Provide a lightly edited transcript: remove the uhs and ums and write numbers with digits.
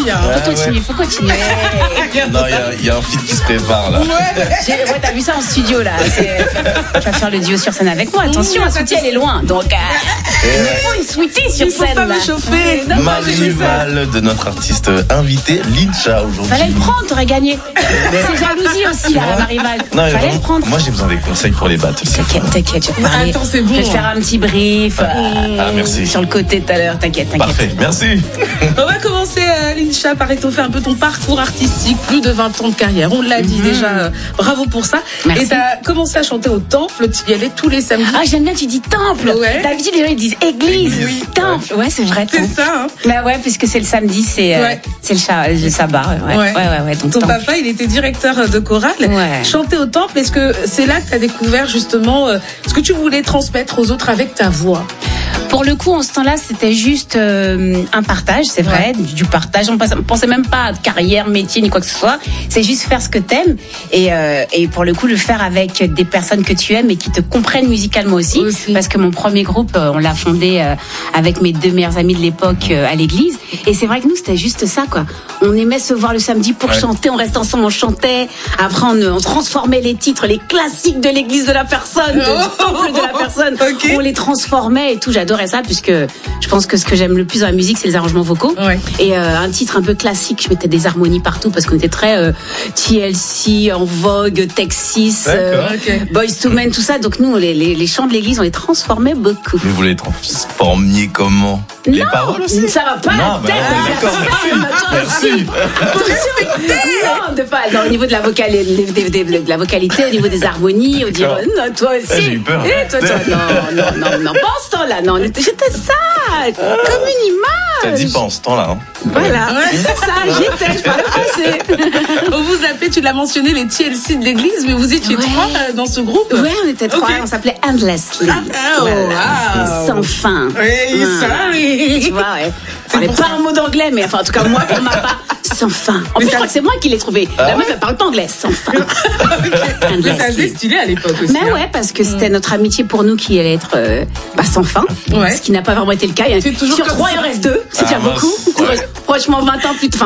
Faut continuer. Non, il y a un feat qui se prépare là. Ouais, t'as vu ça en studio là. Tu vas faire le duo sur scène avec moi. Attention, la Sweetie elle est loin. Donc, il faut une Sweetie sur scène. Il faut pas me chauffer. Marie-Val de notre artiste invité, Lincha, aujourd'hui. Fallait le prendre, t'aurais gagné. C'est jalousie aussi là, Marie-Val. Fallait le prendre. Moi j'ai besoin des conseils pour les battles. T'inquiète, je vais parler. Attends, c'est bon. Je vais te faire un petit brief. Merci. Sur le côté tout à l'heure, t'inquiète. Parfait, merci. On va commencer, Lincha, par étoffer un peu ton parcours artistique. Plus de 20 ans de carrière, on l'a dit déjà. Bravo pour ça. Merci. Et t'as commencé à chanter au Temple, tu y allais tous les samedis. Ah, j'aime bien, tu dis temple. Ouais. D'habitude, les gens ils disent église. Oui. Temple. Ouais, c'est vrai. C'est ça, hein. Bah ouais, puisque c'est le samedi, c'est le sabbat. Ouais. Donc, Ton temple. papa, il était directeur de chorale. Ouais. Chanter au Temple, est-ce que c'est là que tu as découvert justement ce que tu voulais transmettre aux autres avec ta voix? Pour le coup, en ce temps-là, c'était juste un partage, c'est vrai, du partage. On pensait même pas à carrière, métier, ni quoi que ce soit. C'est juste faire ce que t'aimes et pour le coup, le faire avec des personnes que tu aimes et qui te comprennent musicalement aussi. Parce que mon premier groupe, on l'a fondé avec mes deux meilleurs amis de l'époque à l'église. Et c'est vrai que nous, c'était juste ça, quoi. On aimait se voir le samedi pour chanter, on restait ensemble, on chantait. Après, on transformait les titres, les classiques de l'église de la personne, du temple de la personne. Okay. On les transformait et tout. J'adorais ça puisque je pense que ce que j'aime le plus dans la musique, c'est les arrangements vocaux. Ouais. Et un titre un peu classique, je mettais des harmonies partout parce qu'on était très TLC, En Vogue, Texas, Boyz II Men, tout ça. Donc nous, les chants de l'église, on les transformait beaucoup. Mais vous les transformiez comment? Les paroles aussi? Ça va pas la tête. Merci. Non, au niveau de la vocalité, au niveau des harmonies, on dirait non, toi aussi. J'ai eu peur. Toi, non, pense toi là, non, j'étais ça, comme une image. T'as dit pas en ce temps-là, hein. Voilà, c'est ça, je parlais français. On vous appelait, tu l'as mentionné, les TLC de l'église, mais vous étiez trois dans ce groupe. Ouais, on était trois, on s'appelait Endlessly. Sans fin. Oui, sorry. Tu vois, je parlais pas un mot d'anglais, mais enfin, en tout cas, moi, pour ma part, sans fin. En plus, je crois que c'est moi qui l'ai trouvé. La meuf, elle parle pas anglais, sans fin. Mais ça faisait stylé à l'époque aussi. Mais ouais, parce que c'était notre amitié pour nous qui allait être sans fin. Ce qui n'a pas vraiment été le cas. C'est toujours sur 3, il en reste 2. C'est déjà beaucoup. Franchement, 20 ans plus de fin.